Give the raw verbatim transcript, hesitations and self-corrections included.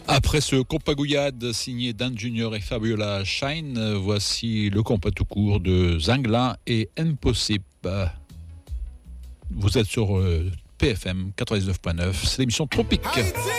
Après ce compagouillade signé Dan Junior et Fabiola Shine, voici le compas tout court de Zangla et Impossible. Vous êtes sur P F M quatre-vingt-dix-neuf point neuf, c'est l'émission Tropique.